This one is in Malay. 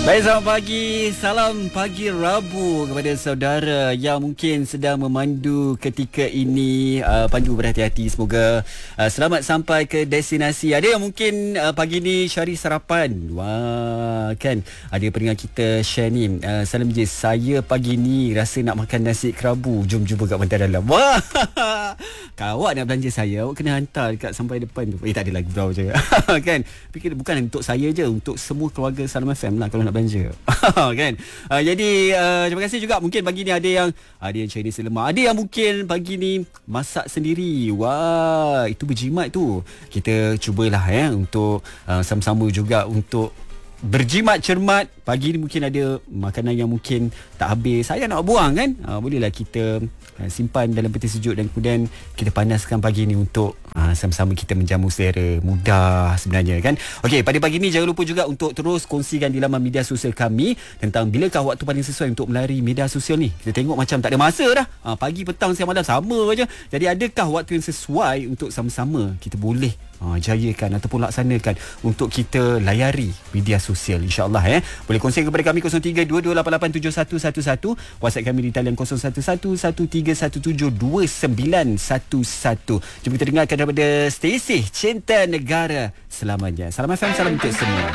Baik, selamat pagi. Salam pagi Rabu kepada saudara yang mungkin sedang memandu ketika ini. Pandu berhati-hati. Semoga selamat sampai ke destinasi. Ada yang mungkin pagi ni cari sarapan. Wah, kan? Ada pendengar kita share ni. Salam je, saya pagi ni rasa nak makan nasi kerabu. Jom jumpa kat Pantai Dalam. Wah, kalau awak nak belanja saya, awak kena hantar dekat sampai depan tu. Tak ada lagi berapa je. Kan? Fikir bukan untuk saya je, untuk semua keluarga Salam FM lah kalau nak belanja. Kan? Jadi terima kasih juga. Mungkin pagi ni ada yang Chinese lemak, ada yang mungkin pagi ni masak sendiri. Wah, itu berjimat tu. Kita cubalah untuk sama-sama juga untuk berjimat cermat. Pagi ni mungkin ada makanan yang mungkin tak habis, saya nak buang kan, bolehlah kita simpan dalam peti sejuk dan kemudian kita panaskan pagi ni untuk sama-sama kita menjamu selera. Mudah sebenarnya kan. Okey, pada pagi ni jangan lupa juga untuk terus kongsikan di laman media sosial kami tentang bilakah waktu paling sesuai untuk melari media sosial ni. Kita tengok macam tak ada masa dah. Pagi, petang, siang, malam sama aja. Jadi adakah waktu yang sesuai untuk sama-sama kita boleh jayakan ataupun laksanakan untuk kita layari media sosial, insya-Allah Boleh kongsi kepada kami 0322887111, WhatsApp kami di talian 0111317911. Jom kita dengarkan daripada Stacey Cinta Negara selamanya. Salam FM, salam untuk semua.